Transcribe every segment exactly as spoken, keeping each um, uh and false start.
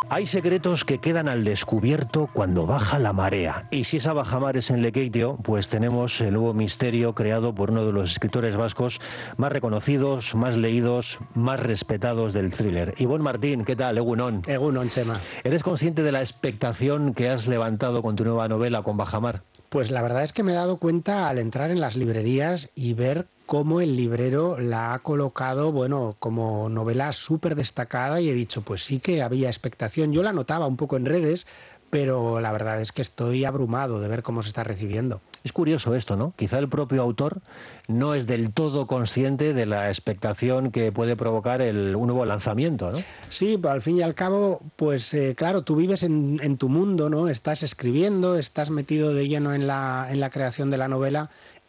Hay secretos que quedan al descubierto cuando baja la marea. Y si esa bajamar es en Lekeitio, pues tenemos el nuevo misterio creado por uno de los escritores vascos más reconocidos, más leídos, más respetados del thriller. Ivonne Martín, ¿qué tal? Egunon. Egunon, Chema. ¿Eres consciente de la expectación que has levantado con tu nueva novela, con Bajamar? Pues la verdad es que me he dado cuenta al entrar en las librerías y ver cómo el librero la ha colocado, bueno, como novela súper destacada, y he dicho, pues sí que había expectación. Yo la notaba un poco en redes, pero la verdad es que estoy abrumado de ver cómo se está recibiendo. Es curioso esto, ¿no? Quizá el propio autor no es del todo consciente de la expectación que puede provocar el, un nuevo lanzamiento, ¿no? Sí, al fin y al cabo, pues eh, claro, tú vives en, en tu mundo, ¿no? Estás escribiendo, estás metido de lleno en la, en la creación de la novela.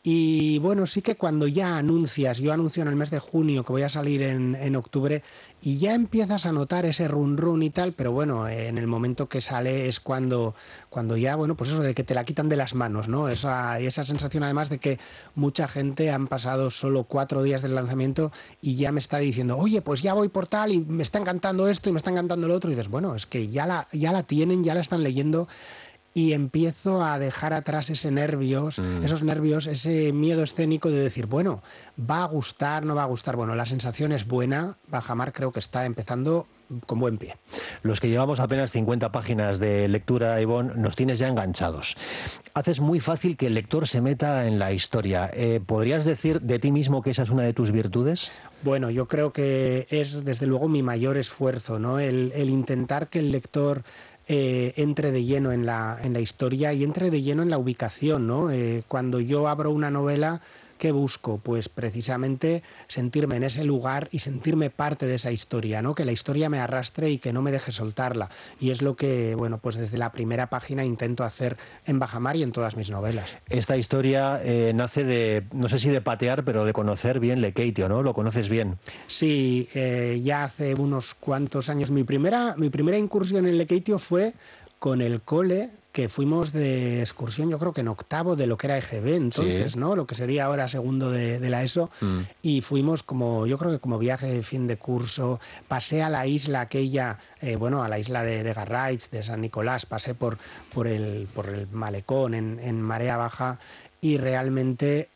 Y bueno, sí que cuando ya anuncias, yo anuncio en el mes de junio que voy a salir en, en octubre, y ya empiezas a notar ese run run y tal, pero bueno, en el momento que sale es cuando, cuando ya, bueno, pues eso de que te la quitan de las manos, ¿no? Esa, esa sensación además de que mucha gente han pasado solo cuatro días del lanzamiento y ya me está diciendo, oye, pues ya voy por tal y me está encantando esto y me está encantando lo otro, y dices, bueno, es que ya la, ya la tienen, ya la están leyendo. Y empiezo a dejar atrás ese nervios, mm. esos nervios, ese miedo escénico de decir, bueno, ¿va a gustar, no va a gustar? Bueno, la sensación es buena. Bajamar creo que está empezando con buen pie. Los que llevamos apenas cincuenta páginas de lectura, Ivonne, nos tienes ya enganchados. Haces muy fácil que el lector se meta en la historia. Eh, ¿Podrías decir de ti mismo que esa es una de tus virtudes? Bueno, yo creo que es desde luego mi mayor esfuerzo, ¿no? El, el intentar que el lector Eh, entre de lleno en la, en la historia y entre de lleno en la ubicación, ¿no? Eh, cuando yo abro una novela, ¿qué busco? Pues precisamente sentirme en ese lugar y sentirme parte de esa historia, ¿no? Que la historia me arrastre y que no me deje soltarla. Y es lo que, bueno, pues desde la primera página intento hacer en Bajamar y en todas mis novelas. Esta historia eh, nace de, no sé si de patear, pero de conocer bien Lekeitio, ¿no? ¿Lo conoces bien? Sí, eh, ya hace unos cuantos años. Mi primera, mi primera incursión en Lekeitio fue con el cole, que fuimos de excursión, yo creo que en octavo de lo que era E G B entonces, sí, ¿no? Lo que sería ahora segundo de, de la ESO, mm. y fuimos como, yo creo que como viaje de fin de curso. Pasé a la isla aquella, eh, bueno, a la isla de, de Garraitz, de San Nicolás, pasé por, por, el, por el malecón en, en marea baja, y realmente,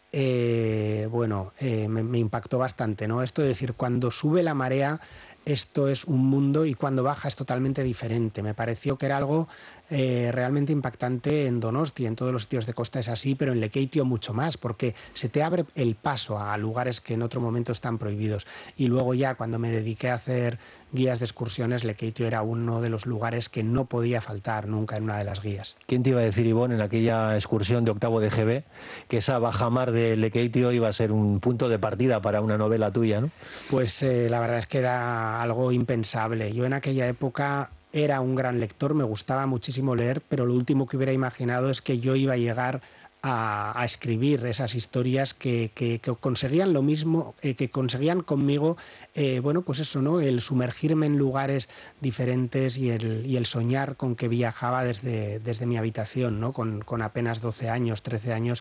eh, bueno, eh, me, me impactó bastante, ¿no? Esto de decir, cuando sube la marea, esto es un mundo, y cuando baja es totalmente diferente. Me pareció que era algo eh, realmente impactante en Donosti. En todos los sitios de costa es así, pero en Lekeitio mucho más, porque se te abre el paso a lugares que en otro momento están prohibidos. Y luego ya cuando me dediqué a hacer guías de excursiones, Lekeitio era uno de los lugares que no podía faltar nunca en una de las guías. ¿Quién te iba a decir, Ivonne, en aquella excursión de octavo de E G B, que esa bajamar de Lekeitio iba a ser un punto de partida para una novela tuya, ¿no? Pues eh, la verdad es que era algo impensable. Yo en aquella época era un gran lector, me gustaba muchísimo leer, pero lo último que hubiera imaginado es que yo iba a llegar a, a escribir esas historias que, que, que conseguían lo mismo, eh, que conseguían conmigo, eh, bueno, pues eso, ¿no? El sumergirme en lugares diferentes y el, y el soñar con que viajaba desde, desde mi habitación, ¿no? Con, con apenas doce años, trece años.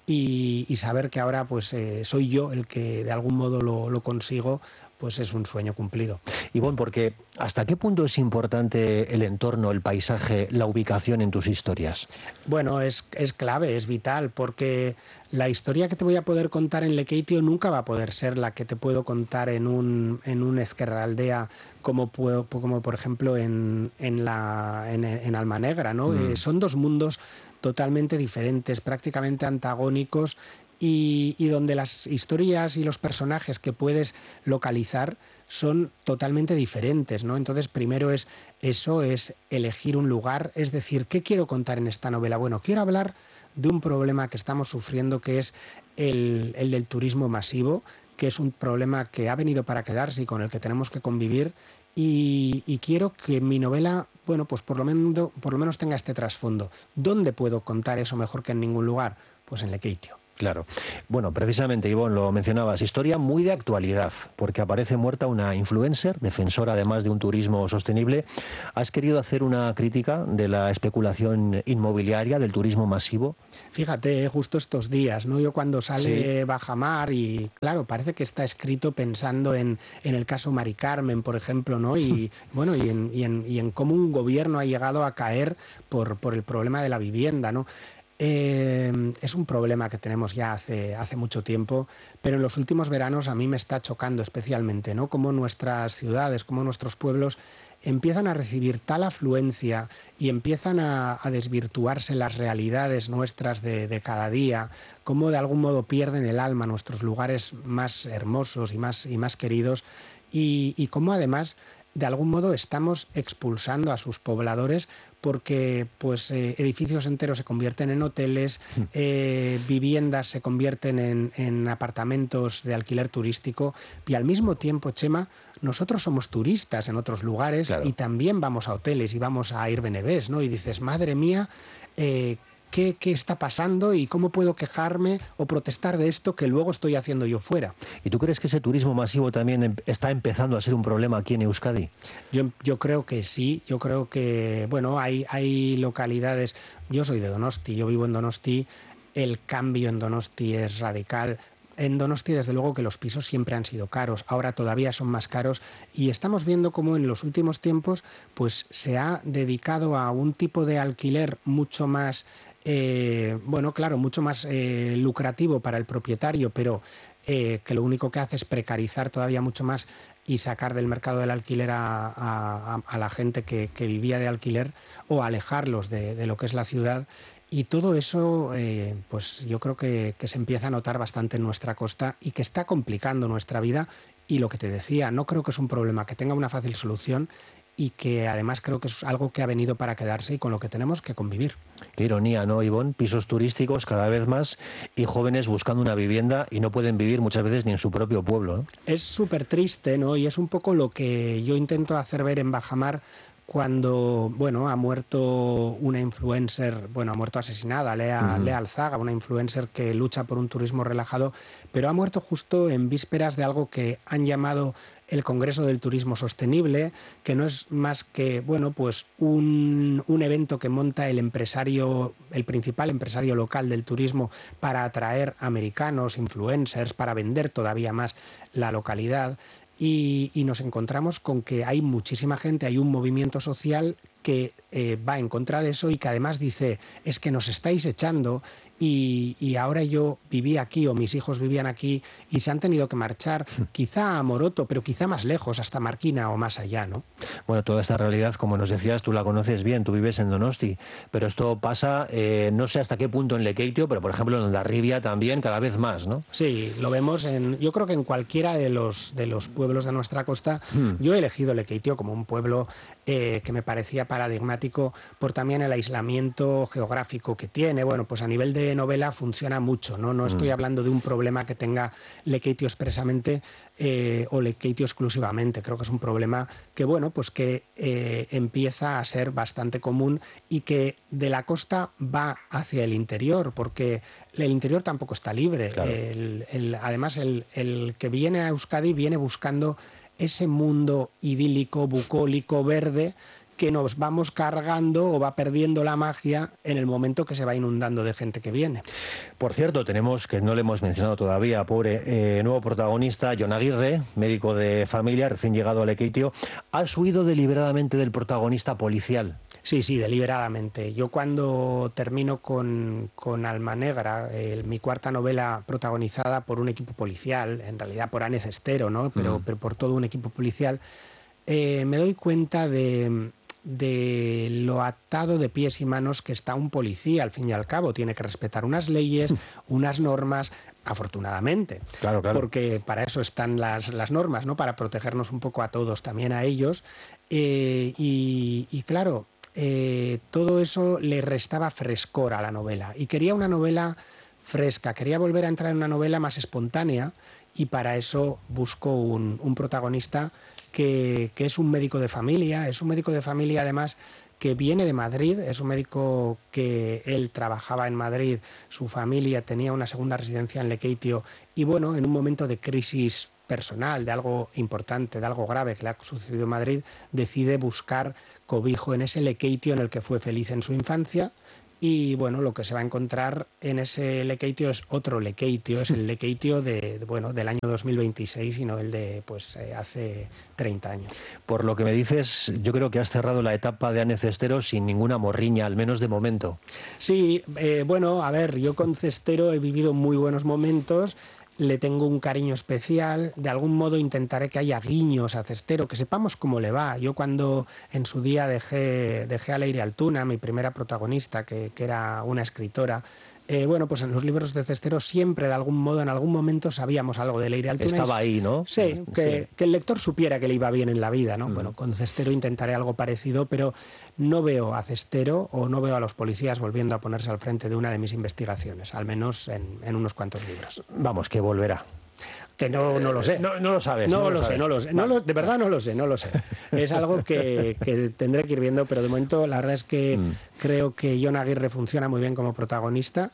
Y, y saber que ahora pues eh, soy yo el que de algún modo lo, lo consigo, pues es un sueño cumplido. Ivonne, porque ¿hasta qué punto es importante el entorno, el paisaje, la ubicación en tus historias? Bueno, es, es clave, es vital, porque la historia que te voy a poder contar en Lekeitio nunca va a poder ser la que te puedo contar en un, en un Ezkerraldea, como, puedo, como por ejemplo en, en, la, en, en Almanegra, ¿no? Mm. Eh, son dos mundos totalmente diferentes, prácticamente antagónicos, y, y donde las historias y los personajes que puedes localizar son totalmente diferentes, ¿no? Entonces, primero es eso, es elegir un lugar, es decir, ¿qué quiero contar en esta novela? Bueno, quiero hablar de un problema que estamos sufriendo, que es el, el del turismo masivo, que es un problema que ha venido para quedarse y con el que tenemos que convivir, y, y quiero que mi novela, bueno, pues por lo menos, por lo menos tenga este trasfondo. ¿Dónde puedo contar eso mejor que en ningún lugar? Pues en Lekeitio. Claro. Bueno, precisamente, Ivonne, lo mencionabas, historia muy de actualidad, porque aparece muerta una influencer, defensora además de un turismo sostenible. ¿Has querido hacer una crítica de la especulación inmobiliaria, del turismo masivo? Fíjate, justo estos días, ¿no? Yo cuando sale sí. Bajamar y, claro, parece que está escrito pensando en, en el caso Mari Carmen, por ejemplo, ¿no? Y, bueno, y en, y, en, y en cómo un gobierno ha llegado a caer por, por el problema de la vivienda, ¿no? Eh, es un problema que tenemos ya hace, hace mucho tiempo, pero en los últimos veranos a mí me está chocando especialmente, ¿no? Cómo nuestras ciudades, cómo nuestros pueblos empiezan a recibir tal afluencia y empiezan a, a desvirtuarse las realidades nuestras de, de cada día, cómo de algún modo pierden el alma nuestros lugares más hermosos y más, y más queridos, y, y cómo además de algún modo estamos expulsando a sus pobladores porque pues eh, edificios enteros se convierten en hoteles, eh, viviendas se convierten en, en apartamentos de alquiler turístico y al mismo tiempo, Chema, nosotros somos turistas en otros lugares, claro, y también vamos a hoteles y vamos a Airbnbs, ¿no? Y dices, madre mía, eh, ¿Qué, ¿qué está pasando y cómo puedo quejarme o protestar de esto que luego estoy haciendo yo fuera? ¿Y tú crees que ese turismo masivo también está empezando a ser un problema aquí en Euskadi? Yo, yo creo que sí, yo creo que, bueno, hay, hay localidades, yo soy de Donosti, yo vivo en Donosti, el cambio en Donosti es radical. En Donosti, desde luego, que los pisos siempre han sido caros, ahora todavía son más caros y estamos viendo cómo en los últimos tiempos pues, se ha dedicado a un tipo de alquiler mucho más, eh, bueno, claro, mucho más eh, lucrativo para el propietario, pero eh, que lo único que hace es precarizar todavía mucho más y sacar del mercado del alquiler a, a, a la gente que, que vivía de alquiler o alejarlos de, de lo que es la ciudad. Y todo eso, eh, pues yo creo que, que se empieza a notar bastante en nuestra costa y que está complicando nuestra vida. Y lo que te decía, no creo que es un problema que tenga una fácil solución y que además creo que es algo que ha venido para quedarse y con lo que tenemos que convivir. Qué ironía, ¿no, Ivonne? Pisos turísticos cada vez más y jóvenes buscando una vivienda y no pueden vivir muchas veces ni en su propio pueblo, ¿no? Es súper triste, ¿no? Y es un poco lo que yo intento hacer ver en Bajamar cuando, bueno, ha muerto una influencer, bueno, ha muerto asesinada, Lea, uh-huh. Lea Alzaga, una influencer que lucha por un turismo relajado, pero ha muerto justo en vísperas de algo que han llamado el Congreso del Turismo Sostenible, que no es más que, bueno, pues un, un evento que monta el empresario, el principal empresario local del turismo para atraer americanos, influencers, para vender todavía más la localidad. Y, y nos encontramos con que hay muchísima gente, hay un movimiento social que eh, va en contra de eso y que además dice, es que nos estáis echando y, y ahora yo viví aquí o mis hijos vivían aquí y se han tenido que marchar, quizá a Moroto, pero quizá más lejos, hasta Marquina o más allá, ¿no? Bueno, toda esta realidad, como nos decías, tú la conoces bien, tú vives en Donosti, pero esto pasa, eh, no sé hasta qué punto en Lekeitio, pero por ejemplo en Hondarribia también cada vez más, ¿no? Sí, lo vemos en, yo creo que en cualquiera de los, de los pueblos de nuestra costa. Hmm. Yo he elegido Lekeitio como un pueblo eh, que me parecía paradigmático por también el aislamiento geográfico que tiene. Bueno, pues a nivel de novela funciona mucho, ¿no? No estoy hablando de un problema que tenga Lekeitio expresamente eh, o Lekeitio exclusivamente. Creo que es un problema que, bueno, pues que eh, empieza a ser bastante común y que de la costa va hacia el interior, porque el interior tampoco está libre. Claro. El, el, además, el, el que viene a Euskadi viene buscando ese mundo idílico, bucólico, verde, que nos vamos cargando o va perdiendo la magia en el momento que se va inundando de gente que viene. Por cierto, tenemos, que no le hemos mencionado todavía, pobre, eh, nuevo protagonista, Jon Aguirre, médico de familia, recién llegado a Lekeitio. ¿Has huido deliberadamente del protagonista policial? Sí, sí, deliberadamente. Yo cuando termino con, con Alma Negra, eh, mi cuarta novela protagonizada por un equipo policial, en realidad por Ane Cestero, ¿no? pero, mm. pero por todo un equipo policial, eh, me doy cuenta de, de lo atado de pies y manos que está un policía, al fin y al cabo. Tiene que respetar unas leyes, unas normas, afortunadamente. Claro, claro. Porque para eso están las, las normas, ¿no? Para protegernos un poco a todos, también a ellos. Eh, y, y claro, Eh, todo eso le restaba frescor a la novela y quería una novela fresca, quería volver a entrar en una novela más espontánea y para eso busco un, un protagonista que, que es un médico de familia, es un médico de familia además que viene de Madrid, es un médico que él trabajaba en Madrid, su familia tenía una segunda residencia en Lekeitio y bueno, en un momento de crisis personal, de algo importante, de algo grave que le ha sucedido en Madrid, decide buscar cobijo en ese Lekeitio en el que fue feliz en su infancia. Y bueno, lo que se va a encontrar en ese Lekeitio es otro Lekeitio, es el Lekeitio de, de, bueno, del año dos mil veintiséis y no el de pues eh, hace treinta años. Por lo que me dices, yo creo que has cerrado la etapa de Ane Cestero sin ninguna morriña, al menos de momento. Sí, eh, bueno, a ver, yo con Cestero he vivido muy buenos momentos. Le tengo un cariño especial, de algún modo intentaré que haya guiños a Cestero, que sepamos cómo le va. Yo cuando en su día dejé, dejé a Leire Altuna, mi primera protagonista, que, que era una escritora, eh, bueno, pues en los libros de Cestero siempre de algún modo, en algún momento sabíamos algo de Leire Altuna. Estaba ahí, ¿no? Sí, que, sí. que el lector supiera que le iba bien en la vida, ¿no? Mm. Bueno, con Cestero intentaré algo parecido, pero no veo a Cestero o no veo a los policías volviendo a ponerse al frente de una de mis investigaciones, al menos en, en unos cuantos libros. Vamos, que volverá. Que no, no lo sé. No, no lo sabes. No, no lo, lo sé, sabes. no lo sé. No lo, de verdad no lo sé, no lo sé. Es algo que, que tendré que ir viendo, pero de momento la verdad es que mm. creo que Jon Aguirre funciona muy bien como protagonista.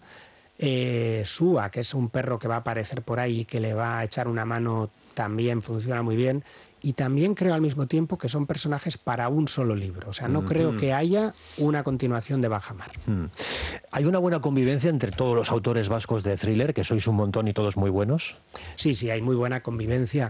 Eh, Sua, que es un perro que va a aparecer por ahí y que le va a echar una mano, también funciona muy bien. Y también creo al mismo tiempo que son personajes para un solo libro. O sea, no mm-hmm. creo que haya una continuación de Bajamar. Mm. ¿Hay una buena convivencia entre todos los autores vascos de thriller, que sois un montón y todos muy buenos? Sí, sí, hay muy buena convivencia.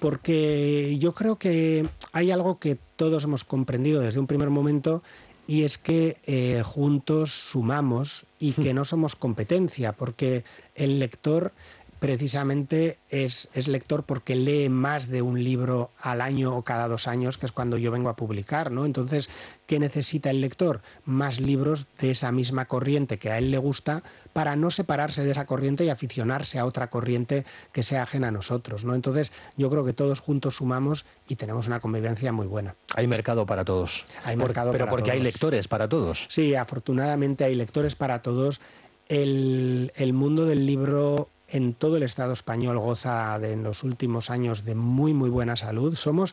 Porque yo creo que hay algo que todos hemos comprendido desde un primer momento, y es que eh, juntos sumamos y que no somos competencia, porque el lector precisamente es, es lector porque lee más de un libro al año o cada dos años, que es cuando yo vengo a publicar, ¿no? Entonces, ¿qué necesita el lector? Más libros de esa misma corriente que a él le gusta para no separarse de esa corriente y aficionarse a otra corriente que sea ajena a nosotros, ¿no? Entonces, yo creo que todos juntos sumamos y tenemos una convivencia muy buena. Hay mercado para todos. Hay mercado Por, pero para porque todos. Hay lectores para todos. Sí, afortunadamente hay lectores para todos. El, el mundo del libro en todo el Estado español goza de, en los últimos años de muy muy buena salud. Somos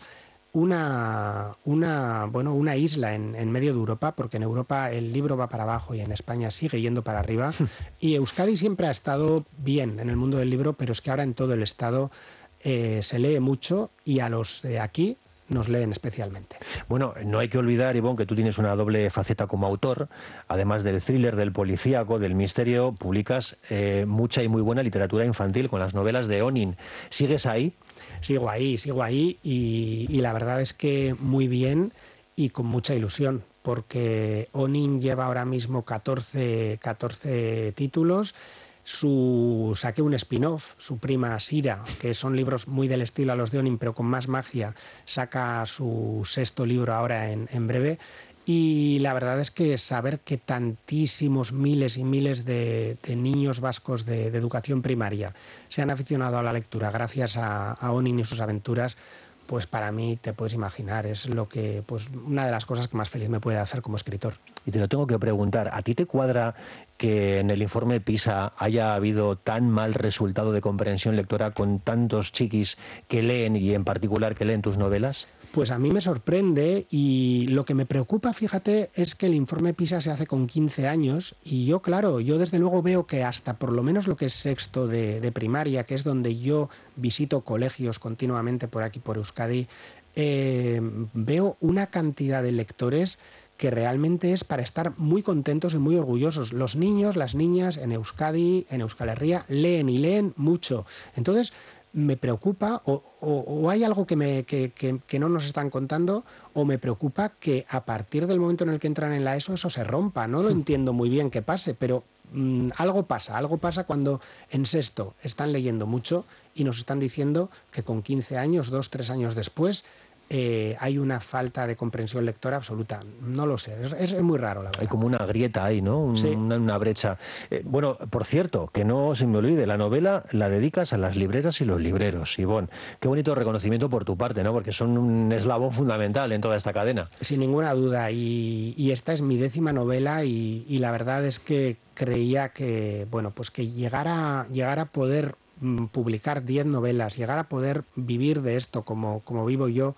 una, una, bueno, una isla en, en medio de Europa, porque en Europa el libro va para abajo y en España sigue yendo para arriba. Y Euskadi siempre ha estado bien en el mundo del libro, pero es que ahora en todo el Estado eh, se lee mucho y a los de aquí nos leen especialmente. Bueno, no hay que olvidar, Ivonne, que tú tienes una doble faceta como autor. Además del thriller, del policíaco, del misterio, publicas eh, mucha y muy buena literatura infantil con las novelas de Onin. ¿Sigues ahí? Sigo ahí, sigo ahí y, y la verdad es que muy bien y con mucha ilusión, porque Onin lleva ahora mismo catorce, catorce títulos. Su, saqué un spin-off, su prima Sira, que son libros muy del estilo a los de Onin, pero con más magia, saca su sexto libro ahora en, en breve. Y la verdad es que saber que tantísimos miles y miles de, de niños vascos de, de educación primaria se han aficionado a la lectura gracias a, a Onin y sus aventuras, pues para mí, te puedes imaginar, es lo que, pues, una de las cosas que más feliz me puede hacer como escritor. Y te lo tengo que preguntar, ¿a ti te cuadra que en el informe PISA haya habido tan mal resultado de comprensión lectora con tantos chiquis que leen y en particular que leen tus novelas? Pues a mí me sorprende y lo que me preocupa, fíjate, es que el informe PISA se hace con quince años y yo, claro, yo desde luego veo que hasta por lo menos lo que es sexto de, de primaria, que es donde yo visito colegios continuamente por aquí, por Euskadi, eh, veo una cantidad de lectores que realmente es para estar muy contentos y muy orgullosos. Los niños, las niñas en Euskadi, en Euskal Herria, leen y leen mucho. Entonces, me preocupa, o, o, o hay algo que, me, que, que, que no nos están contando, o me preocupa que a partir del momento en el que entran en la ESO eso se rompa. No lo entiendo muy bien qué pase, pero mmm, algo pasa, algo pasa cuando en sexto están leyendo mucho y nos están diciendo que con quince años, dos, tres años después, Eh, hay una falta de comprensión lectora absoluta. No lo sé, es, es muy raro, la verdad. Hay como una grieta ahí, ¿no? Un, sí. una, una brecha. Eh, bueno, por cierto, que no se me olvide, la novela la dedicas a las libreras y los libreros. Ivonne, qué bonito reconocimiento por tu parte, ¿no? Porque son un eslabón fundamental en toda esta cadena. Sin ninguna duda, y, y esta es mi décima novela y, y la verdad es que creía que, bueno, pues que llegar a, llegar a poder publicar diez novelas, llegar a poder vivir de esto como, como vivo yo,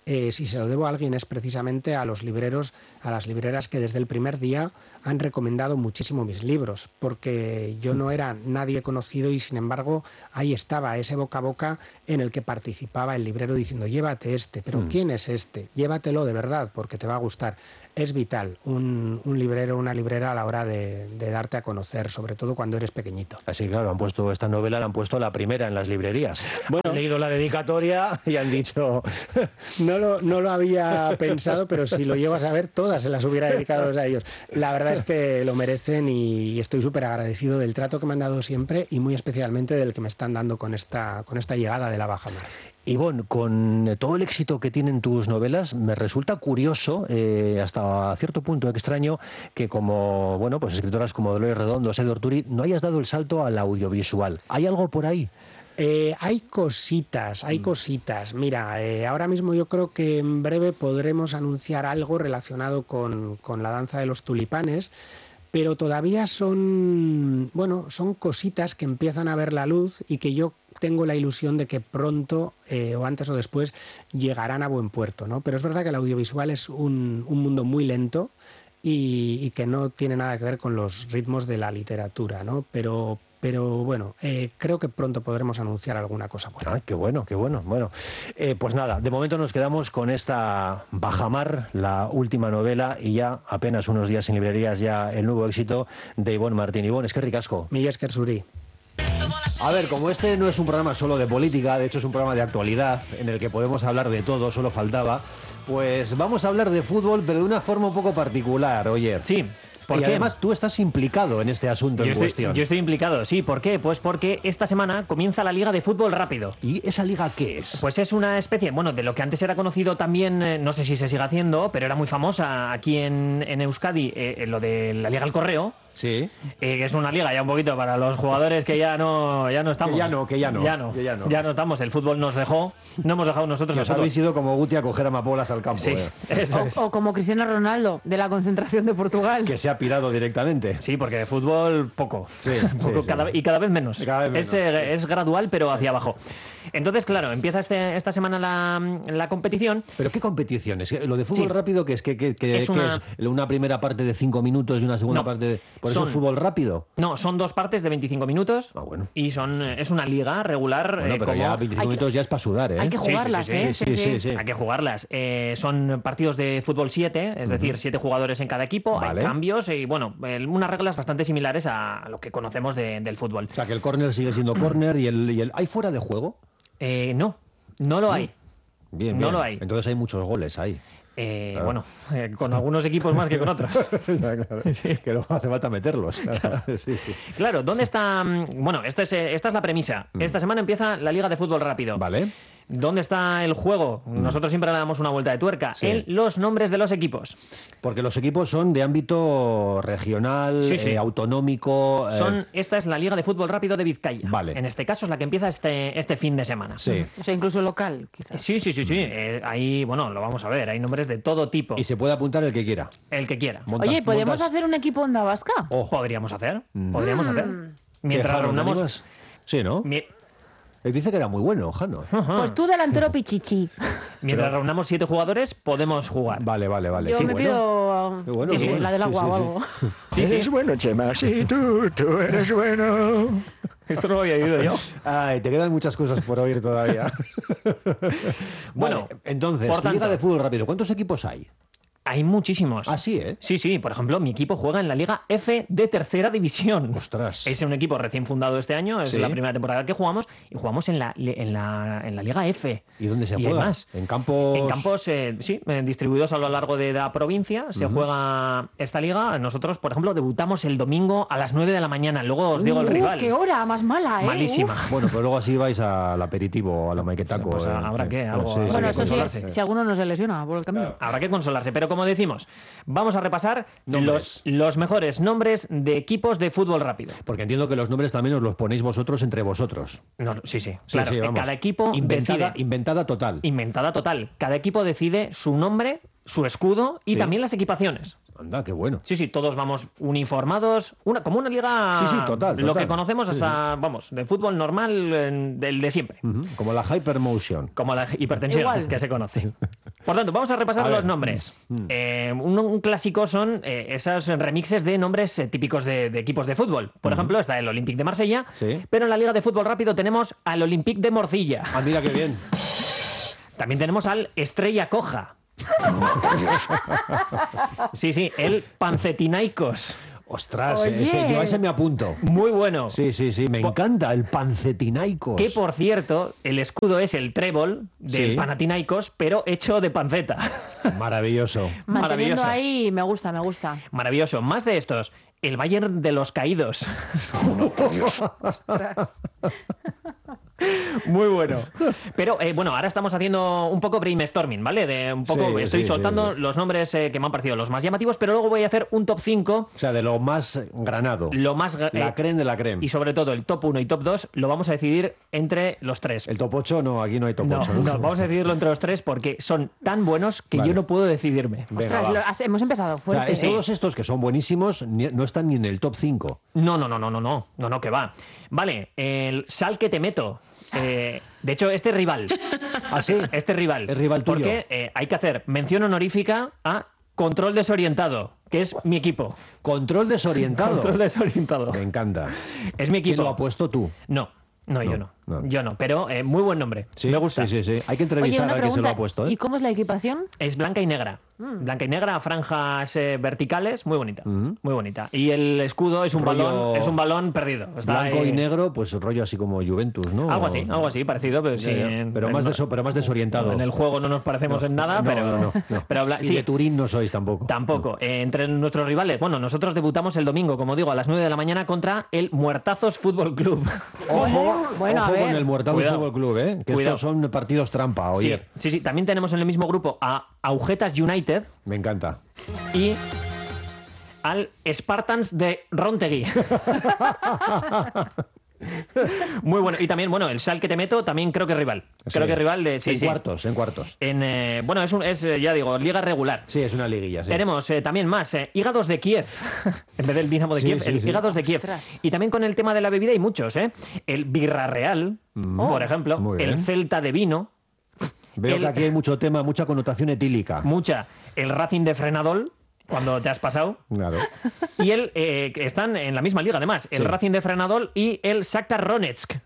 eh, si se lo debo a alguien es precisamente a los libreros, a las libreras que desde el primer día han recomendado muchísimo mis libros, porque yo no era nadie conocido y sin embargo ahí estaba ese boca a boca en el que participaba el librero diciendo llévate este, pero mm. ¿quién es este? Llévatelo de verdad porque te va a gustar. Es vital un, un librero, una librera a la hora de, de darte a conocer, sobre todo cuando eres pequeñito. Así, claro, han puesto esta novela, la han puesto la primera en las librerías. Bueno, han leído la dedicatoria y han dicho... No lo, no lo había pensado, pero si lo llego a saber, todas se las hubiera dedicado a ellos. La verdad es que lo merecen y estoy súper agradecido del trato que me han dado siempre y muy especialmente del que me están dando con esta, con esta llegada de la bajamar. Ivonne, con todo el éxito que tienen tus novelas, me resulta curioso, eh, hasta cierto punto extraño, que como bueno, pues escritoras como Dolores Redondo, Saido Orturi, no hayas dado el salto al audiovisual. ¿Hay algo por ahí? Eh, hay cositas, hay mm. cositas. Mira, eh, ahora mismo yo creo que en breve podremos anunciar algo relacionado con, con la danza de los tulipanes, pero todavía son, bueno, son cositas que empiezan a ver la luz y que yo tengo la ilusión de que pronto, eh, o antes o después, llegarán a buen puerto, ¿no? Pero es verdad que el audiovisual es un, un mundo muy lento y, y que no tiene nada que ver con los ritmos de la literatura, ¿no? Pero, pero bueno, eh, creo que pronto podremos anunciar alguna cosa buena. Ah, qué bueno, qué bueno. Bueno, eh, pues nada, de momento nos quedamos con esta Bajamar, la última novela, y ya apenas unos días en librerías ya el nuevo éxito de Ivonne Martín. Ivonne, es que ricasco. Mila esker zuri. A ver, como este no es un programa solo de política, de hecho es un programa de actualidad en el que podemos hablar de todo, solo faltaba, pues vamos a hablar de fútbol, pero de una forma un poco particular, oye. Sí. ¿Por y qué? Además tú estás implicado en este asunto yo en estoy, cuestión. Yo estoy implicado, sí. ¿Por qué? Pues porque esta semana comienza la Liga de Fútbol Rápido. ¿Y esa liga qué es? Pues es una especie, bueno, de lo que antes era conocido también, eh, no sé si se sigue haciendo, pero era muy famosa aquí en, en Euskadi, eh, lo de la Liga El Correo. Sí. Eh, que es una liga ya un poquito para los jugadores que ya no, ya no estamos. Que ya no, que ya no. Ya no, que ya no. Ya no estamos. El fútbol nos dejó. No hemos dejado nosotros. Que os habéis ido como Guti a coger amapolas al campo. Sí, eh. eso o, es. o como Cristiano Ronaldo, de la concentración de Portugal. Que se ha pirado directamente. Sí, porque de fútbol poco. Sí, poco sí, cada, sí. Y cada vez menos. Cada vez menos. Es, eh, es gradual, pero hacia abajo. Entonces, claro, empieza este, esta semana la, la competición. ¿Pero qué competiciones? Lo de fútbol Sí. rápido, que es que, que, que, Es que una... es una primera parte de cinco minutos y una segunda No, parte de... ¿Por eso son- es fútbol rápido? No, son dos partes de veinticinco minutos. Ah, bueno. Y son eh, es una liga regular. Bueno, eh, pero como... ya veinticinco Hay que- minutos ya es para sudar, ¿eh? Hay que Sí, sí, jugarlas, sí, ¿eh? sí, sí, sí, sí. Hay que jugarlas. Eh, son partidos de fútbol siete, es decir, siete jugadores en cada equipo. Vale. Hay cambios y, bueno, el- unas reglas bastante similares a lo que conocemos de- del fútbol. O sea, que el córner sigue siendo córner y el, y el... ¿Hay fuera de juego? Eh, no, no lo hay. Bien, No bien. lo hay. Entonces hay muchos goles ahí. Eh, Claro. Bueno, eh, con algunos equipos más que con otros. Claro, que no hace falta meterlos. Claro. Sí, sí. Claro, ¿dónde está? mm, Bueno, esta es, eh, esta es la premisa. Esta semana empieza la Liga de Fútbol Rápido. Vale. ¿Dónde está el juego? Nosotros siempre le damos una vuelta de tuerca. Sí. En los nombres de los equipos. Porque los equipos son de ámbito regional, Sí, sí. eh, autonómico... eh, Son, esta es la Liga de Fútbol Rápido de Vizcaya. Vale. En este caso es la que empieza este, este fin de semana. Sí. O sea, incluso local, quizás. Sí, sí, sí, sí. Eh, ahí, bueno, lo vamos a ver. Hay nombres de todo tipo. Y se puede apuntar el que quiera. El que quiera. Montas- Oye, ¿podemos montas- hacer un equipo onda vasca? Oh. Podríamos hacer. Podríamos hacer. ¿Qué, Mientras Jano, te reunamos. animas? Sí, ¿no? mi- Él dice que era muy bueno, Jano. Pues tú delantero pichichi. Mientras reunamos siete jugadores, podemos jugar. Vale, vale, vale. Yo Sí, me bueno. pido Qué bueno, sí, qué sí, bueno. la del Sí, agua sí, o sí. algo. Sí, sí. Eres bueno, Chema, sí, tú, tú eres bueno. Esto no lo había oído yo. Ay, te quedan muchas cosas por oír todavía. Bueno, Vale, entonces, por tanto- Liga de Fútbol Rápido. ¿Cuántos equipos hay? Hay muchísimos. Ah, sí, ¿eh? Sí, sí. Por ejemplo, mi equipo juega en la Liga F de Tercera División. Ostras. Es un equipo recién fundado este año, es Sí. la primera temporada que jugamos y jugamos en la, en la, en la Liga F. ¿Y dónde se Y juega? hay más. En campos... En campos, eh, sí, eh, distribuidos a lo largo de la provincia, se juega esta liga. Nosotros, por ejemplo, debutamos el domingo a las nueve de la mañana. Luego os digo el Uh, rival. qué hora más mala, ¿eh? Malísima. Uf. Bueno, pero luego así vais al aperitivo, a la maquetaco. Pues eh, habrá sí. que, algo- Sí, habrá sí, Bueno, que sí, eso sí, consolarse. si alguno no se lesiona por el camino. Habrá que consolarse, pero como decimos, vamos a repasar Nombres. los, los mejores nombres de equipos de fútbol rápido. Porque entiendo que los nombres también os los ponéis vosotros entre vosotros. No, sí, sí, Sí, claro. sí, eh, vamos. Cada equipo Inventada, decide. inventada total. Inventada total. Cada equipo decide su nombre, su escudo y Sí. también las equipaciones. Anda, qué bueno. Sí, sí, todos vamos uniformados, una, como una liga, Sí, sí, total, lo total. que conocemos Sí, hasta, vamos, de fútbol normal, en- del de siempre, Ujú, como la Hypermotion. como la hipertensión Igual. que se conoce. Por tanto, vamos a repasar A los ver. nombres. Eh, un, un clásico son eh, esos remixes de nombres eh, típicos de, de equipos de fútbol. Por ejemplo, está el Olympique de Marsella, Sí. pero en la Liga de Fútbol Rápido tenemos al Olympique de Morcilla. Ah, mira qué bien. También tenemos al Estrella Coja. Sí, sí, el Pancetinaikos. Ostras, Oye. ese, yo a ese me apunto. Muy bueno. Sí, sí, sí, me Po- encanta el Pancetinaikos. Que, por cierto, el escudo es el trébol del Sí. Panathinaikos, pero hecho de panceta. Maravilloso. Manteniendo Maravilloso. ahí, me gusta, me gusta. Maravilloso. Más de estos. El Bayern de los Caídos. Muy bueno. Pero eh, bueno, ahora estamos haciendo un poco brainstorming, ¿vale? De un poco, Sí, estoy sí, soltando sí, sí. los nombres eh, que me han parecido los más llamativos, pero luego voy a hacer un top cinco, O sea, de lo más granado. lo más eh, La creme de la creme. y sobre todo el top uno y top dos lo vamos a decidir entre los tres. El top ocho, no, aquí no hay top No, ocho. no, vamos a decidirlo entre los tres porque son tan buenos que Vale. yo no puedo decidirme. Venga, Ostras, va. lo- has- hemos empezado O sea, fuerte. es- todos estos que son buenísimos ni- no están ni en el top cinco. No, no, no, no, no, no, no, no, que va. Vale, el sal que te meto. Eh, de hecho, este rival. ¿Ah, sí? Este rival. Es rival tuyo. Porque eh, hay que hacer mención honorífica a Control Desorientado, que es mi equipo. Control desorientado. Control Desorientado. Me encanta. Es mi ¿Quién equipo. lo ha puesto tú? No, no, yo no. no. Yo no, pero eh, muy buen nombre. Sí, Me gusta. Sí, sí, sí. Hay que Oye, entrevistar una al que se lo pregunta. ha puesto, ¿eh? ¿Y cómo es la equipación? Es blanca y negra. Mm. Blanca y negra, franjas eh, verticales, muy bonita. Muy bonita. Y el escudo es un Rollo balón, es un balón perdido. Está Blanco ahí- y negro, pues rollo así como Juventus, ¿no? Algo así, algo así, parecido, pero Ya, sí. ya. en- Pero en- más deso- pero más desorientado. En el juego no nos parecemos en nada, No, pero. no, no, no. pero bla- Y sí, de Turín no sois tampoco. tampoco. Eh, entre nuestros rivales, bueno, nosotros debutamos el domingo, como digo, a las nueve de la mañana contra el Muertazos Fútbol Club. Ojo, Bueno, ojo a ver. con el Muertado Cuidado. Fútbol Club, ¿eh? Que Cuidado. estos son partidos trampa, Sí, oye. sí, sí. También tenemos en el mismo grupo a Agujetas United Me encanta. y al Spartans de Rontegui. Muy bueno. Y también, bueno, el Sal que te meto, también creo que es rival. Creo Sí. que es rival de. Sí, en sí. cuartos, en cuartos. En, eh, bueno, es, un, es, eh, ya digo, liga regular. Sí, es una liguilla, sí. Tenemos eh, también más eh, hígados de Kiev. En vez del Dinamo de Sí, Kiev, sí, el sí. hígados de Kiev. Ostras. Y también con el tema de la bebida hay muchos, ¿eh? El Birra Real, por ejemplo. Mm. Muy El bien. Celta de vino. Veo el- que aquí hay mucho tema, mucha connotación etílica. Mucha. El Racing de Frenadol, cuando te has pasado. Claro. Y el eh, que están en la misma liga, además. El Sí. Racing de Frenadol y el Shakhtar Donetsk.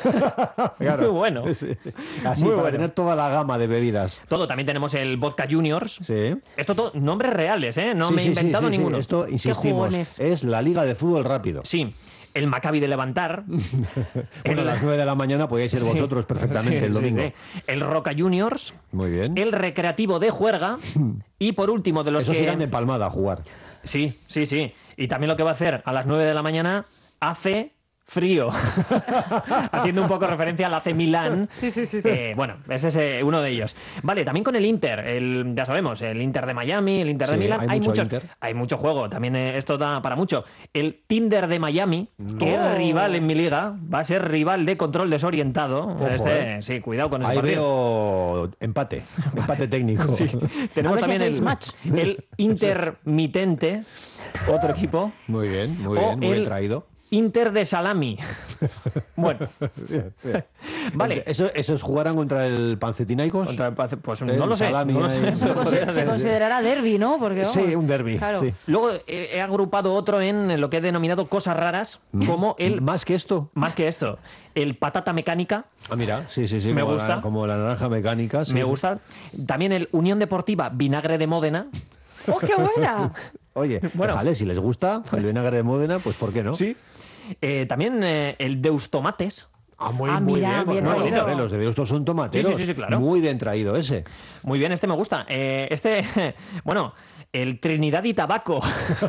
Claro. Muy bueno. Sí. Así, Muy para bueno. tener toda la gama de bebidas. Todo. También tenemos el Vodka Juniors. Sí. Esto todo, nombres reales, ¿eh? No Sí, me he sí, sí, inventado sí, sí. ninguno. Esto, insistimos, jugones. es la liga de fútbol rápido. Sí. El Maccabi de Levantar. Bueno, a las nueve de la mañana podéis ser vosotros perfectamente Sí, el sí, domingo. sí. El Roca Juniors. Muy bien. El Recreativo de Juerga. Y por último, de los Esos que... irán de empalmada a jugar. Sí, sí, sí. Y también lo que va a hacer a las nueve de la mañana hace frío. Haciendo un poco referencia al A C Milán. Sí, sí, sí, sí. Eh, bueno, ese es eh, uno de ellos. Vale, también con el Inter, el, ya sabemos, el Inter de Miami, el Inter de Sí, Milán. hay mucho muchos, Inter. hay mucho juego, también eh, esto da para mucho. El Tinder de Miami, que Oh. es rival en mi liga, va a ser rival de Control Desorientado. Ojo, Este, eh. Sí, cuidado con ese Ahí partido. veo empate, empate técnico. Sí. Tenemos A ver si también hacéis el, match. el Intermitente, otro equipo. Muy bien, muy O bien, muy bien el traído. Inter de Salami. Bueno, Bien, bien. vale. ¿Eso- ¿Esos jugarán contra el Pancetinaikos? Contra el Pace- Pues El no lo sé. Salami no lo ahí. sé. Se, consi- se considerará derbi, ¿no? Porque, Sí, vamos, un derbi. Claro. Sí. Luego eh, he agrupado otro en lo que he denominado cosas raras, como el, ¿Más que esto? más que esto, el patata mecánica, Ah, mira, sí, sí, sí. Me como gusta. La, como la naranja mecánica. sí, me sí. gusta. También el Unión Deportiva Vinagre de Módena. ¡Oh, qué buena! Oye, Bueno. déjale, si les gusta el vinagre de Módena, pues ¿por qué no? Sí. Eh, también eh, el Deus Tomates. Ah, muy, Ah, muy mira, bien. bien Bueno, traído. a ver, los de Deusto son tomateros. Sí, sí, sí, sí, claro. Muy bien traído ese. Muy bien, este me gusta. Eh, este, bueno, el Trinidad y Tabaco.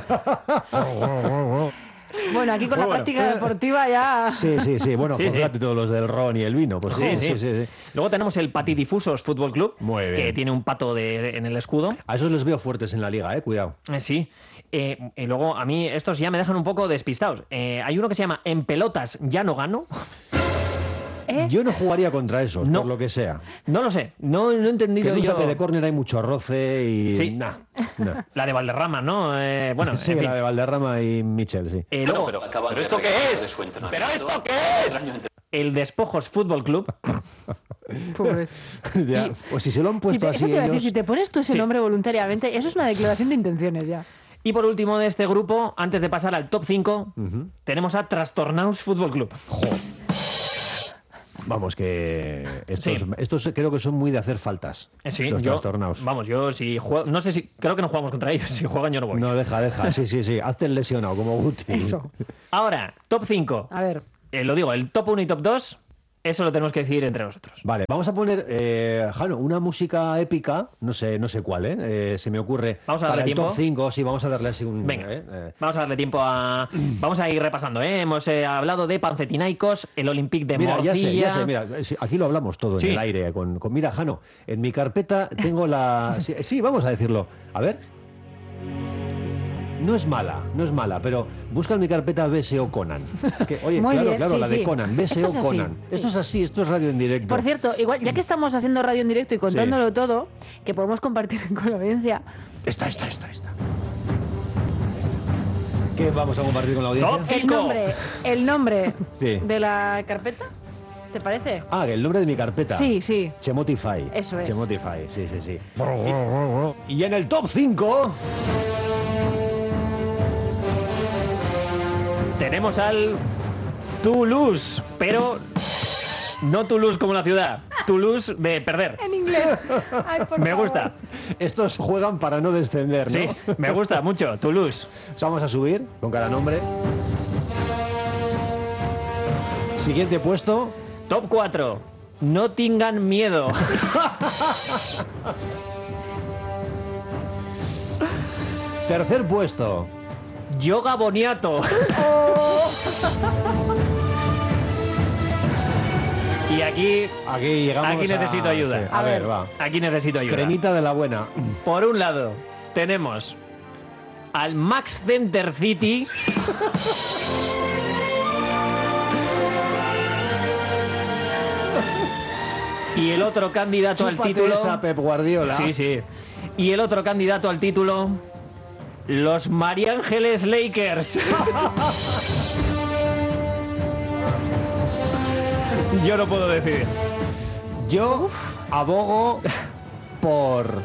Bueno, aquí con Muy la bueno. práctica deportiva ya... Sí, sí, sí. Bueno, Sí, pues sí. fíjate todos los del ron y el vino. Pues Sí, joder, sí. sí, sí, sí. Luego tenemos el Patidifusos Fútbol Club, Muy bien. que tiene un pato de- de- en el escudo. A esos les veo fuertes en la liga, eh. Cuidado. Eh, sí. Eh, y luego a mí estos ya me dejan un poco despistados. Eh, hay uno que se llama En pelotas ya no gano. ¿Eh? Yo no jugaría contra esos, No. por lo que sea. No lo sé, no, no he entendido Que en un yo. saque de córner hay mucho roce y... Sí. Nah, nah. La de Valderrama, ¿no? Eh, bueno, Sí, en fin. la de Valderrama y Michel, sí. Eh, luego, ¿Pero esto qué es? ¿Pero esto qué es? el Despojos Fútbol Club. Pobres. Ya. Y- Pues si se lo han Si puesto te, así eso te iba a decir, ellos... si te pones tú ese Sí. nombre voluntariamente, eso es una declaración de intenciones ya. Y por último de este grupo, antes de pasar al top cinco, tenemos a Trastornados Fútbol Club. Vamos, que estos, Sí. estos creo que son muy de hacer faltas. Eh, Sí, los yo, trastornados. vamos, yo si juego, no sé si, creo que no jugamos contra ellos, si juegan yo no voy. No, deja, deja. Sí, sí, sí. Hazte el lesionado, como Guti. Eso. Ahora, top cinco. A ver. Eh, lo digo, el top uno y top dos, eso lo tenemos que decidir entre nosotros. Vale, vamos a poner, eh, Jano, una música épica, no sé, no sé cuál, ¿eh? Eh, se me ocurre. Vamos a para darle el tiempo. top cinco, sí, vamos a darle así un... Venga, eh, eh. vamos a darle tiempo a... Vamos a ir repasando, ¿eh? Hemos eh, hablado de Panzetinaicos, el Olympique de Mira, Morcilla... ya sé, ya sé, mira, sí, aquí lo hablamos todo Sí. en el aire. Con, con- mira, Jano, en mi carpeta tengo la... Sí, sí, vamos a decirlo. A ver. No es mala, no es mala, pero busca en mi carpeta B S O Conan. Que, oye, Muy claro, bien, claro, sí, la de sí. Conan, B S O Esto es así, Conan. sí. Esto es así, esto es radio en directo. Por cierto, igual, ya que estamos haciendo radio en directo y contándolo todo, que podemos compartir con la audiencia. Esta, esta, esta, esta. Esta. ¿Qué vamos a compartir con la audiencia? Top. El Cinco. nombre, el nombre Sí. de la carpeta, ¿te parece? Ah, el nombre de mi carpeta. Sí, sí. Chemotify. Eso es. Chemotify, sí, sí, sí. Y, y en el top cinco... Tenemos al Toulouse, pero no Toulouse como la ciudad, Toulouse de perder. En inglés. Ay, por Me favor. gusta, Estos juegan para no descender, ¿no? sí, me gusta mucho, Toulouse. O sea, vamos a subir con cada nombre. Siguiente puesto. Top cuatro, no tengan miedo. Tercer puesto. Yoga Boniato. Y aquí, Aquí llegamos Aquí a- necesito ayuda. sí, a, A ver, ver. va. aquí necesito ayuda. Cremita de la buena. Por un lado, tenemos al Max Center City. Y el otro candidato al Chúpate título. esa, Pep Guardiola. Sí, sí. Y el otro candidato al título. Los María Ángeles Lakers. Yo no puedo decidir. Yo abogo por...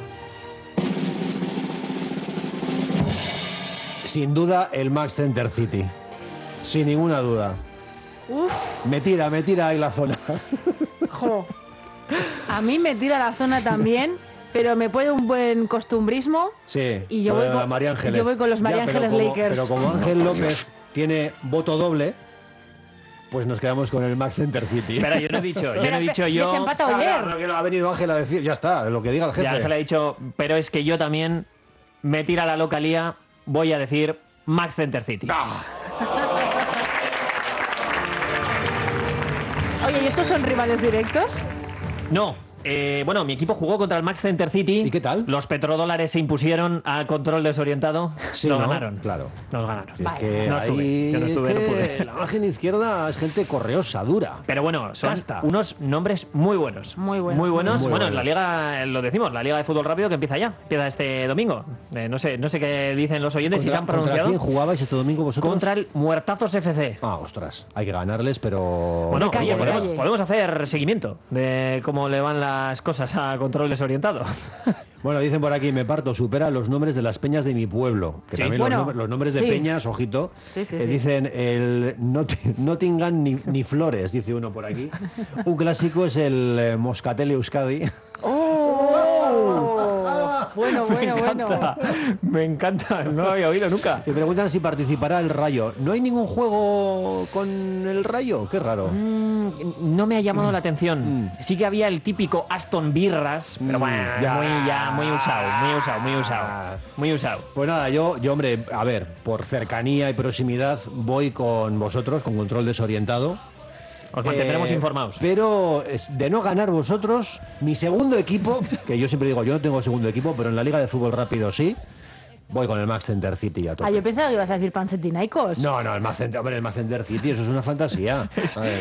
Sin duda, el Max Center City. Sin ninguna duda. Uf, Me tira, me tira ahí la zona. jo. A mí me tira la zona también, pero me puede un buen costumbrismo. Sí. Y yo lo voy de con- la María Ángeles. yo voy con los María Ya, pero Ángeles como- Lakers. Pero como Ángel López tiene voto doble, pues nos quedamos con el Max Center City. Pero yo no he dicho, yo no he Pero, dicho yo. desempata Ah, ayer. no, que lo ha venido Ángel a decir, ya está, lo que diga el jefe. Ya se le ha dicho, pero es que yo también me tira la localía, voy a decir Max Center City. Ah, Oye, ¿y estos son rivales directos? No. eh, bueno, mi equipo jugó contra el Max Center City. ¿Y qué tal? Los petrodólares se impusieron a control desorientado. Sí, Nos ¿no? ganaron. Claro. Nos ganaron. Si es Vaya. que No estuve, ahí yo no estuve, es no que pude. la margen izquierda es gente correosa, dura. Pero bueno, son Casta. unos nombres muy buenos. Muy buenos, Muy buenos. muy bueno, buenos. en la liga, eh, lo decimos, la liga de fútbol rápido que empieza ya. Empieza este domingo. Eh, no sé no sé qué dicen los oyentes, si se han ¿Contra pronunciado. quién jugabais este domingo vosotros? Contra el Muertazos F C. Ah, ostras, hay que ganarles, pero... Bueno, De calle, oye, de podemos, calle. podemos hacer seguimiento de cómo le van las cosas a control desorientado. Bueno, dicen por aquí, me parto, supera los nombres de las peñas de mi pueblo. Que Sí. también Bueno, los, nom- los nombres de sí. peñas, ojito. Sí, sí, eh, sí. Dicen el Not- Nottingham ni, ni Flores, dice uno por aquí. Un clásico es el eh, Moscatel Euskadi. ¡Oh! Bueno, bueno, me bueno. encanta, me encanta, no lo había oído nunca. Me preguntan si participará el Rayo. ¿No hay ningún juego con el Rayo? Qué raro. Mm, no me ha llamado la atención. Sí que había el típico Aston Birras, pero Mm, bueno, ya. muy, ya, muy usado, muy usado, muy usado. Muy usado. Pues nada, yo, yo, hombre, a ver, por cercanía y proximidad voy con vosotros, con control desorientado. Os mantendremos Eh, informados. Pero es de no ganar vosotros, mi segundo equipo, que yo siempre digo, yo no tengo segundo equipo, pero en la Liga de Fútbol Rápido sí, voy con el Max Center City a tope. Ah, yo pensaba que ibas a decir Panzetinaicos. No, no, el Max Center, hombre, el Max Center City, eso es una fantasía. Madre mía.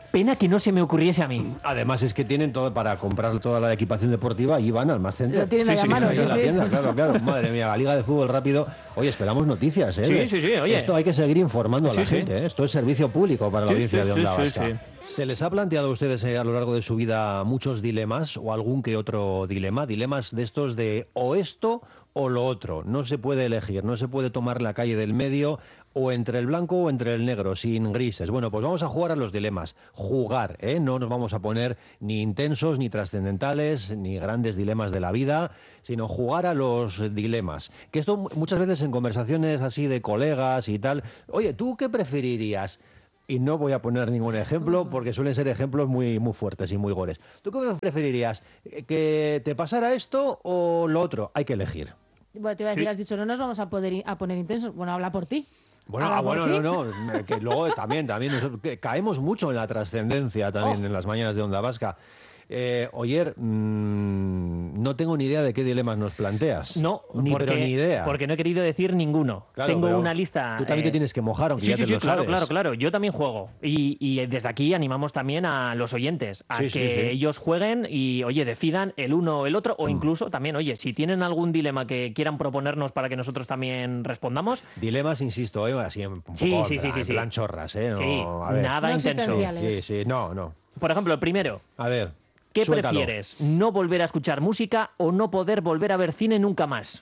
Pena que no se me ocurriese a mí. Además es que tienen todo para comprar toda la equipación deportiva y van al Más Center. Lo tienen Sí, ahí a sí, mano, Ahí sí, en la sí. tienda, claro, claro. Madre mía, la Liga de Fútbol Rápido. Oye, esperamos noticias, ¿eh? Sí, sí, sí, oye. Esto hay que seguir informando a la Sí, sí. gente, ¿eh? Esto es servicio público para la Sí, audiencia sí, de sí, Onda sí, Vasca. sí. ¿Se les ha planteado a ustedes eh, a lo largo de su vida muchos dilemas o algún que otro dilema? Dilemas de estos de o esto o lo otro. No se puede elegir, no se puede tomar la calle del medio o entre el blanco o entre el negro, sin grises. Bueno, pues vamos a jugar a los dilemas. Jugar, ¿eh? No nos vamos a poner ni intensos, ni trascendentales, ni grandes dilemas de la vida, sino jugar a los dilemas. Que esto mu- muchas veces en conversaciones así de colegas y tal, oye, ¿tú qué preferirías? Y no voy a poner ningún ejemplo porque suelen ser ejemplos muy, muy fuertes y muy gores. ¿Tú qué preferirías? ¿Que te pasara esto o lo otro? Hay que elegir. Bueno, te iba a decir, Sí. has dicho, no nos vamos a poder a poner intensos. Bueno, habla por ti. Bueno, Habla ah, por bueno, ti. no, no, que luego también, también nosotros, que caemos mucho en la trascendencia también Oh. en las mañanas de Onda Vasca. Eh, Oyer, mmm, no tengo ni idea de qué dilemas nos planteas. No, ni, porque, pero ni idea. porque no he querido decir ninguno. Claro, Tengo pero una lista. Tú también eh, te tienes que mojar, aunque Sí, ya sí, te sí, lo claro, sabes. claro, claro. Yo también juego. Y, y desde aquí animamos también a los oyentes a Sí, que sí, sí. ellos jueguen y, oye, decidan el uno o el otro. O incluso también, oye, si tienen algún dilema que quieran proponernos para que nosotros también respondamos. Dilemas, insisto, eh, así en, un poco Sí, en sí, sí, plan- sí, en sí. plan chorras, ¿eh? No, Sí, a ver. nada No intenso. existenciales. Sí, sí, no, no. Por ejemplo, el primero. A ver. ¿Qué suéltalo. prefieres? ¿No volver a escuchar música o no poder volver a ver cine nunca más?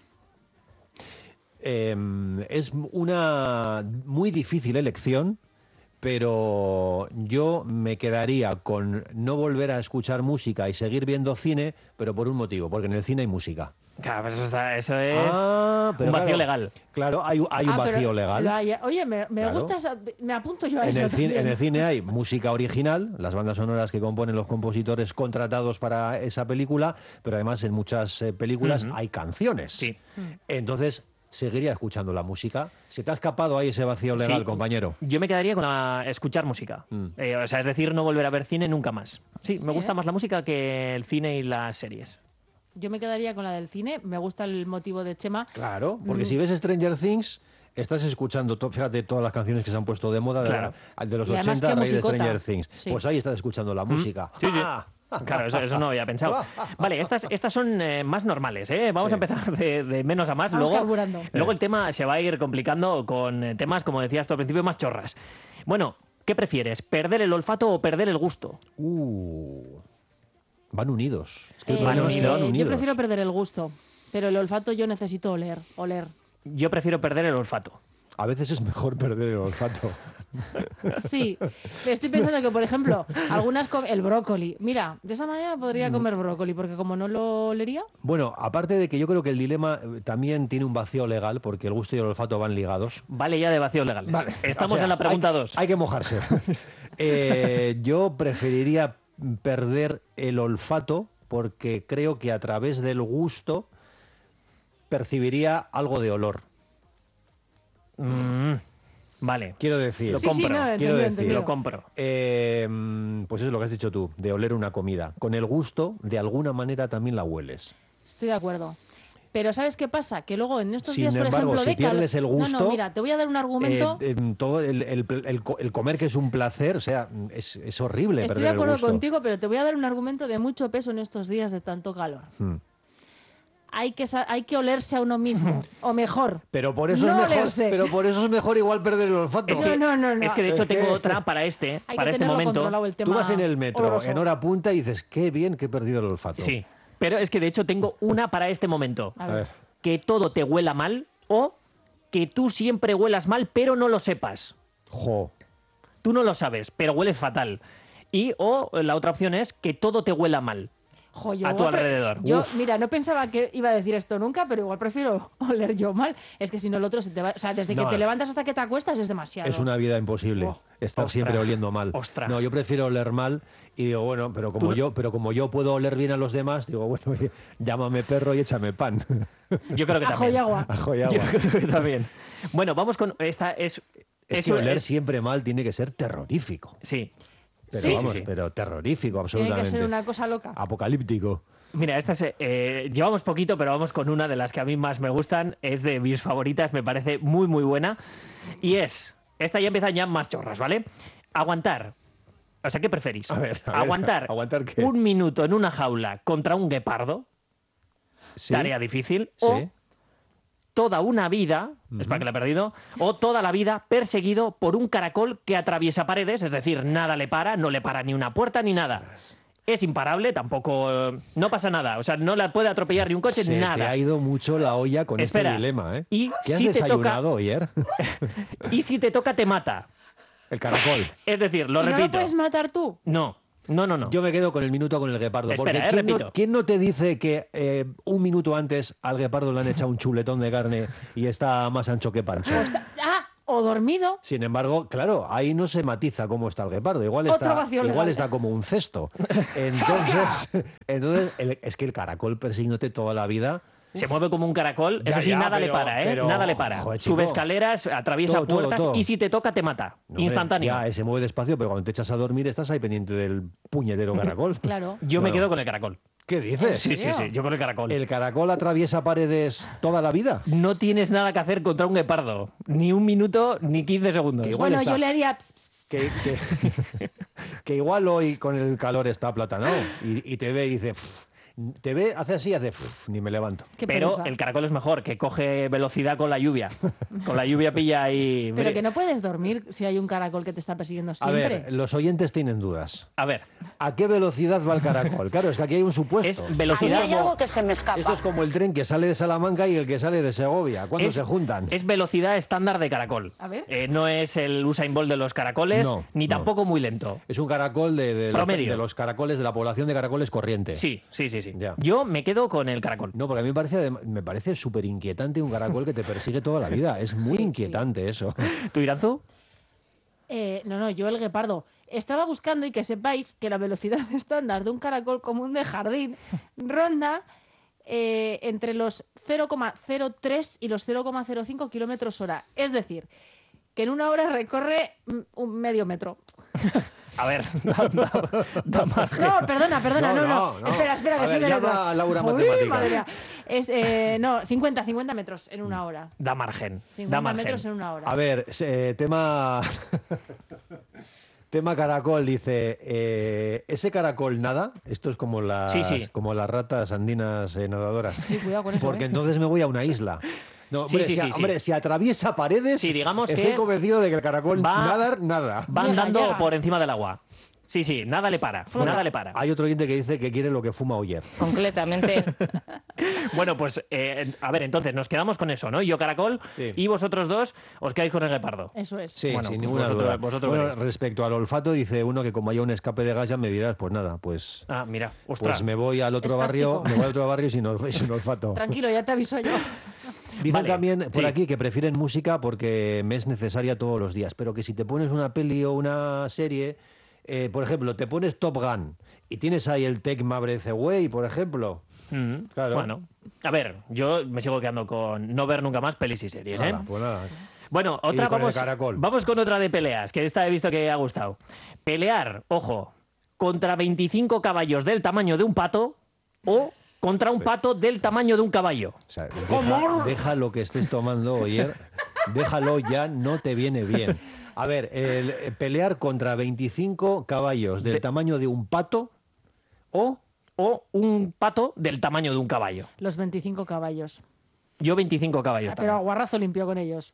Eh, es una muy difícil elección, pero yo me quedaría con no volver a escuchar música y seguir viendo cine, pero por un motivo, porque en el cine hay música. Claro, pero eso, está- eso es Ah, pero un vacío claro, legal. Claro, hay, hay un Ah, pero vacío lo legal. hay- Oye, me, me Claro. gusta, esa- me apunto yo a En eso el, cine, también. en el cine hay música original, las bandas sonoras que componen los compositores contratados para esa película, pero además en muchas eh, películas Ujú. hay canciones. Sí. Entonces, seguiría escuchando la música. ¿Se te ha escapado ahí ese vacío legal, Sí. compañero? Yo me quedaría con la- escuchar música. Mm. Eh, o sea, es decir, no volver a ver cine nunca más. Sí, Sí, me gusta ¿eh? más la música que el cine y las series. Yo me quedaría con la del cine. Me gusta el motivo de Chema. Claro, porque Mm. si ves Stranger Things, estás escuchando, to- fíjate, todas las canciones que se han puesto de moda de, Claro. la- de los Y además, ochenta a qué raíz de musicota. Stranger Things. Sí. Pues ahí estás escuchando la música. Sí, sí. ¡Ah! Claro, eso, eso no había pensado. Vale, estas, estas son eh, más normales, ¿eh? Vamos Sí. a empezar de, de menos a más. Vamos luego, carburando. luego el tema se va a ir complicando con eh, temas, como decías tú al principio, más chorras. Bueno, ¿qué prefieres? ¿Perder el olfato o perder el gusto? Uh, van unidos. Es que el Eh, problema es que van yo unidos. prefiero perder el gusto, pero el olfato yo necesito oler, oler. Yo prefiero perder el olfato. A veces es mejor perder el olfato. Sí, estoy pensando que, por ejemplo, algunas com- el brócoli. Mira, de esa manera Mm. podría comer brócoli, porque como no lo olería, Bueno, aparte de que yo creo que el dilema eh, también tiene un vacío legal, porque el gusto y el olfato van ligados. Vale ya de vacíos legales. Estamos O sea, en la pregunta hay- dos. Hay que mojarse. Eh, yo preferiría perder el olfato porque creo que a través del gusto percibiría algo de olor. Mm, vale. Quiero decir, Lo Sí, sí, compro. no, quiero entendido, decir, entendido. Lo compro. eh, pues eso es lo que has dicho tú, de oler una comida. Con el gusto, de alguna manera también la hueles. estoy de acuerdo. Pero ¿sabes qué pasa? Que luego en estos Sin días, por embargo, ejemplo, si de cal- pierdes el No, gusto, no, mira, te voy a dar un argumento. Eh, em, todo el, el- el co- el comer que es un placer, o sea, es, es horrible Estoy perder de el acuerdo gusto. contigo, pero te voy a dar un argumento de mucho peso en estos días de tanto calor. Hmm. Hay que, sa- hay que olerse a uno mismo, o mejor. Pero por eso No es mejor, olerse. pero por eso es mejor igual perder el olfato. Es No, que, no, no, no. es que de hecho Es que- tengo otra para este, Hay para que este tenerlo momento. controlado el tema. Tú vas en el metro oloroso. en hora punta y dices, qué bien que he perdido el olfato. Sí, pero es que de hecho tengo una para este momento. A A ver. ver. Que todo te huela mal o que tú siempre huelas mal pero no lo sepas. Jo. Tú no lo sabes, pero hueles fatal. Y o la otra opción es que todo te huela mal. Jo, yo a tu igual pre- alrededor. Yo, Uf. mira, no pensaba que iba a decir esto nunca, pero igual prefiero oler yo mal. Es que si no, el otro se te va. O sea, desde No, que te no. levantas hasta que te acuestas es demasiado. Es una vida imposible Oh, estar ostras, siempre oliendo mal. ostras. No, yo prefiero oler mal y digo, bueno, pero como Tú- yo, pero como yo puedo oler bien a los demás, digo, bueno, oye, llámame perro y échame pan. Yo creo que Ajo también. y agua. Ajo y Yo agua. creo que también. Bueno, vamos con esta es Es eso que oler es- siempre mal tiene que ser terrorífico. Sí. Pero Sí, sí, vamos, sí. pero terrorífico, Tiene absolutamente. que ser una cosa loca. Apocalíptico. Mira, esta es, eh, llevamos poquito, pero vamos con una de las que a mí más me gustan. Es de mis favoritas, me parece muy, muy buena. Y es, esta ya empiezan ya más chorras, ¿vale? Aguantar O sea, ¿qué preferís? A ver, a ver, ¿Aguantar, ¿aguantar qué? un minuto en una jaula contra un guepardo? Sí. Tarea difícil. Sí. O toda una vida, es para que la he perdido, o toda la vida perseguido por un caracol que atraviesa paredes, es decir, nada le para, no le para ni una puerta ni nada. Es imparable, tampoco... eh, no pasa nada, o sea, no la puede atropellar ni un coche, Se nada. te ha ido mucho la olla con Espera, este dilema, ¿eh? y ¿Qué has si te desayunado ayer? Y si te toca, te mata. El caracol. Es decir, lo ¿Y no lo repito. puedes matar tú? No, no, no, no. Yo me quedo con el minuto con el guepardo. Espera, porque eh, ¿quién, no, repito. quién no te dice que eh, un minuto antes al guepardo le han echado un chuletón de carne y está más ancho que pancho? O está- ah, o dormido. Sin embargo, claro, ahí no se matiza cómo está el guepardo. Igual Otra está, ovación igual legal. está como un cesto. Entonces, entonces el- es que el caracol persiguiéndote toda la vida. Se mueve como un caracol, Ya, eso sí, ya, nada le pero- para, ¿eh? pero, Nada le para. joder, Sube chico. escaleras, atraviesa Todo, todo, puertas todo. y si te toca, te mata. No, hombre, Instantáneo. Ya, se mueve despacio, pero cuando te echas a dormir estás ahí pendiente del puñetero caracol. Claro. Yo me Claro. quedo con el caracol. ¿Qué dices? Sí, sí, sí, yo con el caracol. ¿El caracol atraviesa paredes toda la vida? No tienes nada que hacer contra un guepardo. Ni un minuto, ni quince segundos. Que igual Bueno, está- yo le haría... ps, ps, ps. Que, que- que igual hoy con el calor está aplatanado y, y te ve y dice... "Pff", te ve, hace así y hace... "Pff", ni me levanto. Qué Pero pereza. el caracol es mejor, que coge velocidad con la lluvia. Con la lluvia pilla y... Pero que no puedes dormir si hay un caracol que te está persiguiendo A siempre. ver, los oyentes tienen dudas. A ver, ¿A qué velocidad va el caracol? Claro, es que aquí hay un supuesto. es velocidad... Hay algo que se me escapa. Esto es como el tren que sale de Salamanca y el que sale de Segovia. ¿Cuándo es, se juntan? es velocidad estándar de caracol. A ver. Eh, no es el Usain Bolt de los caracoles, No, ni no. tampoco muy lento. Es un caracol de, de, los, Promedio. de los caracoles, de la población de caracoles corriente. Sí, sí, sí, sí. Ya. Yo me quedo con el caracol. No, porque a mí me parece, adem- me parece súper inquietante un caracol que te persigue toda la vida. Es muy Sí, inquietante eso. ¿Tú, Iranzu? Eh, no, no, yo el guepardo. Estaba buscando y que sepáis que la velocidad estándar de un caracol común de jardín ronda eh, entre los cero coma cero tres y los cero coma cero cinco kilómetros hora. Es decir, que en una hora recorre mm, un medio metro. A ver, da, da- da margen. No, perdona, perdona, No, no, no. no, no. Espera, espera, A que soy ver, de llama letras. a Laura Uy, Matemáticas. madre mía. Es, eh, no, cincuenta, cincuenta metros en una hora. Da margen. Da cincuenta margen. metros en una hora. A ver, se- tema... tema caracol, dice, eh, ese caracol nada, esto es como las, Sí, sí. como las ratas andinas eh, nadadoras. Sí, cuidado con eso. Porque ¿eh? entonces me voy a una isla. No, Sí, hombre, sí, si, sí, sí. hombre, si atraviesa paredes, Sí, digamos estoy que convencido de que el caracol va- nadar, nada. Va Llega, andando llega. por encima del agua. Sí, sí, nada le para. Flota. Nada le para. Hay otro oyente que dice que quiere lo que fuma Oyer. Completamente. Bueno, pues, eh, a ver, entonces nos quedamos con eso, ¿no? Yo caracol Sí. y vosotros dos os quedáis con el guepardo. Eso es. Sí, Bueno, sin pues ninguna vosotros- duda. vosotros Bueno, veréis. respecto al olfato, dice uno que como haya un escape de gas ya me dirás, pues nada, pues, Ah, mira, ostras. pues me voy al otro Es barrio, práctico. me voy al otro barrio sin, ol- sin olfato. Tranquilo, ya te aviso yo. Dicen Vale, también por sí. aquí que prefieren música porque me es necesaria todos los días, pero que si te pones una peli o una serie, eh, por ejemplo, te pones Top Gun y tienes ahí el Take My Breath Away, por ejemplo. Mm, Claro. Bueno, a ver, yo me sigo quedando con no ver nunca más pelis y series, ¿eh? Nada, pues nada. Bueno, Y otra con el vamos, caracol. vamos con otra de peleas, que esta he visto que ha gustado. Pelear, ojo, contra veinticinco caballos del tamaño de un pato o contra un pato del tamaño de un caballo. O sea, deja, deja lo que estés tomando, Oyer. Déjalo ya, no te viene bien. A ver, el, eh, pelear contra veinticinco caballos del De- tamaño de un pato o... O un pato del tamaño de un caballo. Los veinticinco caballos. Yo veinticinco caballos. Ah, pero también. aguarrazo limpio con ellos.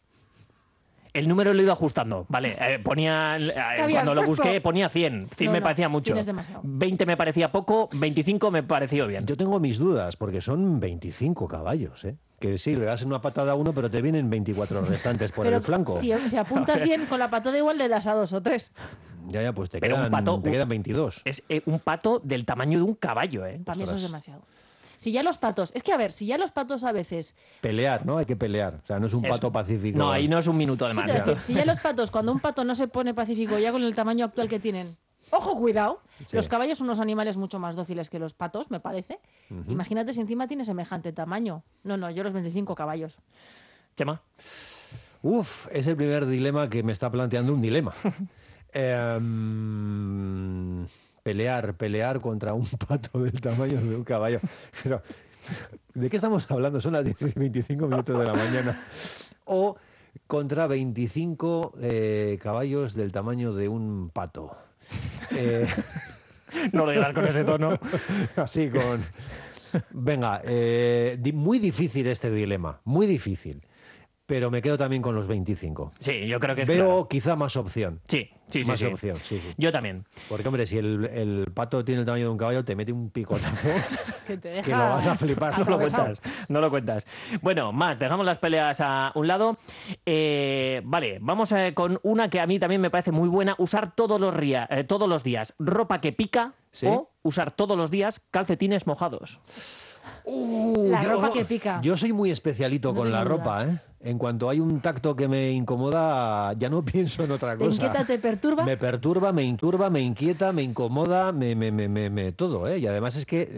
El número lo he ido ajustando, vale. eh, ponía, eh, habías cuando lo puesto? busqué ponía cien. cien No, me no, parecía mucho. cien es demasiado. veinte me parecía poco, veinticinco me pareció bien. Yo tengo mis dudas, porque son veinticinco caballos, ¿eh? Que sí, le das una patada a uno, pero te vienen veinticuatro restantes por pero el flanco. Si, si apuntas bien, con la patada igual le das a dos o tres. Ya, ya, pues te Pero un quedan, pato- te quedan veintidós. Es eh, un pato del tamaño de un caballo, ¿eh? Para mí eso es Ostras. demasiado. Si ya los patos... Es que, a ver, si ya los patos a veces... Pelear, ¿no? Hay que pelear. O sea, no es un Eso. pato pacífico. No, ahí no es un minuto Sí, además. te voy a esto. decir, si ya los patos, cuando un pato no se pone pacífico ya con el tamaño actual que tienen... Ojo, cuidado. Sí. Los caballos son unos animales mucho más dóciles que los patos, me parece. Imagínate si encima tiene semejante tamaño. No, no, yo los veinticinco caballos. Chema. Uf, es el primer dilema que me está planteando un dilema. Em, pelear, pelear contra un pato del tamaño de un caballo. Pero, ¿de qué estamos hablando? Son las diez y veinticinco minutos de la mañana. O contra veinticinco eh, caballos del tamaño de un pato. Eh... No lo digas con ese tono. Así con... Venga, eh, di- muy difícil este dilema, muy difícil. Pero me quedo también con los veinticinco. Sí, yo creo que es Veo claro. quizá más opción. Sí, sí, sí. Más sí. opción, sí, sí. Yo también. Porque, hombre, si el, el pato tiene el tamaño de un caballo, te mete un picotazo Que te deja que lo vas a flipar. No lo atravesado. cuentas, no lo cuentas. Bueno, más, dejamos las peleas a un lado. Eh, vale, vamos eh, con una que a mí también me parece muy buena. Usar todos los, ría- eh, todos los días ropa que pica ¿Sí? o usar todos los días calcetines mojados. Uh, La yo- ropa que pica. Yo soy muy especialito No con tengo la duda. ropa, ¿eh? En cuanto hay un tacto que me incomoda, ya no pienso en otra ¿Te cosa. inquieta, te perturba? Me perturba, me inturba, me inquieta, me incomoda, me, me, me, me, me- todo, ¿eh? Y además es que